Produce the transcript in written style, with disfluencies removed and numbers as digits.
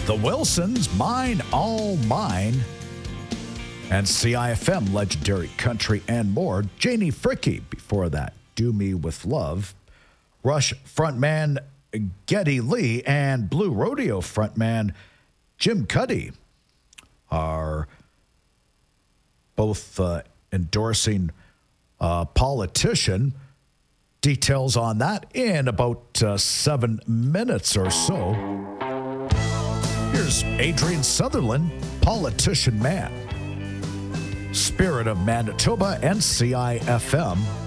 The Wilsons, Mine, All Mine, and CIFM, Legendary Country, and more. Janie Fricke, before that, Do Me With Love. Rush frontman Geddy Lee and Blue Rodeo frontman Jim Cuddy are both endorsing a politician. Details on that in about 7 minutes or so. Here's Adrian Sutherland, Politician Man. Spirit of Manitoba and CIFM.